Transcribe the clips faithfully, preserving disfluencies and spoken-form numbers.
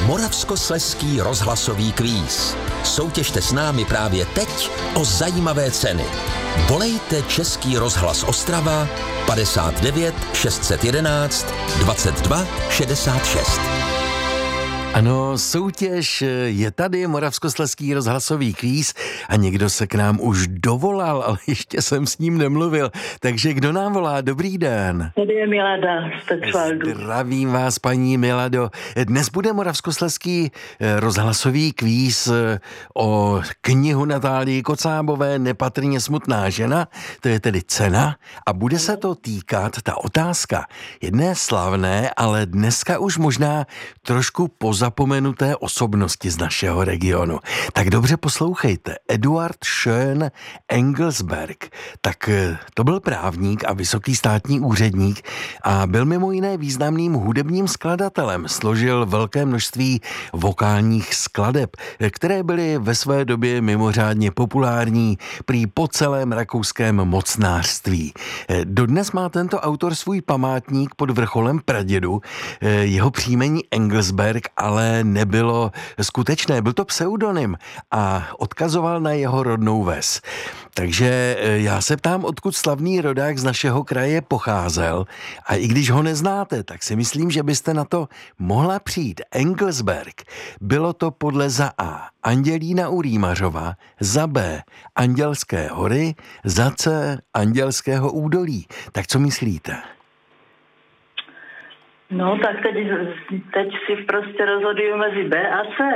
Moravskoslezský rozhlasový kvíz. Soutěžte s námi právě teď o zajímavé ceny. Volejte Český rozhlas Ostrava padesát devět šest set jedenáct dvacet dva šedesát šest. Ano, soutěž je tady, Moravskoslezský rozhlasový kvíz a někdo se k nám už dovolal, ale ještě jsem s ním nemluvil. Takže kdo nám volá? Dobrý den. Tady je Milada z Petřvaldu. Zdravím vás, paní Milado. Dnes bude Moravskoslezský rozhlasový kvíz o knihu Natálii Kocábové Nepatrně smutná žena, to je tedy cena, a bude se to týkat, ta otázka, jedné slavné, ale dneska už možná trošku poz zapomenuté osobnosti z našeho regionu. Tak dobře poslouchejte. Eduard Schön Engelsberg, tak to byl právník a vysoký státní úředník a byl mimo jiné významným hudebním skladatelem. Složil velké množství vokálních skladeb, které byly ve své době mimořádně populární prý po celém rakouském mocnářství. Dodnes má tento autor svůj památník pod vrcholem pradědu. Jeho příjmení Engelsberg ale nebylo skutečné, byl to pseudonym a odkazoval na jeho rodnou ves. Takže já se ptám, odkud slavný rodák z našeho kraje pocházel, a i když ho neznáte, tak si myslím, že byste na to mohla přijít. Engelsberg. Bylo to podle za A. Andělína u Rýmařova, za B. Andělské hory, za C. Andělského údolí. Tak co myslíte? No, tak teď, teď si prostě rozhoduju mezi B a C.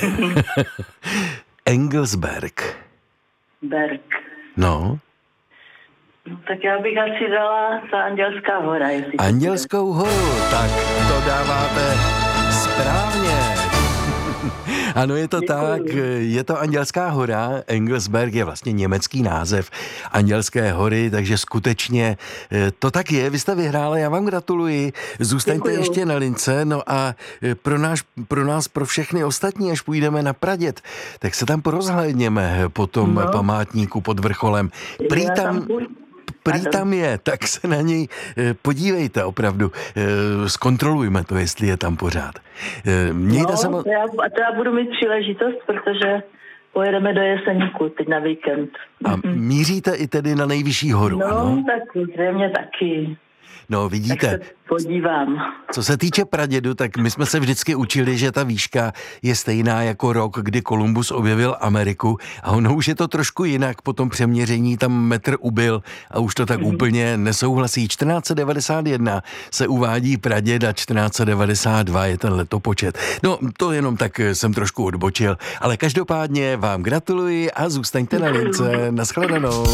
Engelsberg. Berg. No. No, tak já bych asi dala ta Andělská hora. Andělskou horu, tak to dáváte správně. Ano, je to Děkuji. Tak, je to Andělská hora, Engelsberg je vlastně německý název Andělské hory, takže skutečně to tak je, vy jste vyhrála, já vám gratuluji, zůstaňte Děkuji. Ještě na lince, no a pro, náš, pro nás, pro všechny ostatní, až půjdeme na Praděd, tak se tam porozhlédněme po tom no. památníku pod vrcholem. Prý tam... Prý tam je, tak se na něj podívejte opravdu. Zkontrolujme to, jestli je tam pořád. Mějte no, se mo- to, já, to já budu mít příležitost, protože pojedeme do Jeseníku teď na víkend. A míříte i tedy na nejvyšší horu, no, ano? No, tak zřejmě taky. No, vidíte. Tak se podívám. Co se týče pradědu, tak my jsme se vždycky učili, že ta výška je stejná jako rok, kdy Kolumbus objevil Ameriku, a ono už je to trošku jinak, po tom přeměření tam metr ubyl a už to tak mm. úplně nesouhlasí. čtrnáct set devadesát jedna se uvádí praděd a čtrnáct set devadesát dva je ten letopočet. No, to jenom tak jsem trošku odbočil, ale každopádně vám gratuluji a zůstaňte na lince. Naschledanou.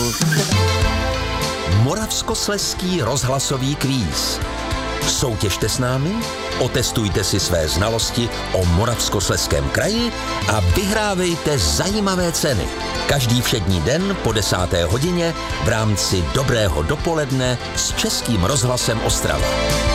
Moravskoslezský rozhlasový kvíz. Soutěžte s námi, otestujte si své znalosti o Moravskoslezském kraji a vyhrávejte zajímavé ceny. Každý všední den po desáté hodině v rámci Dobrého dopoledne s Českým rozhlasem Ostrava.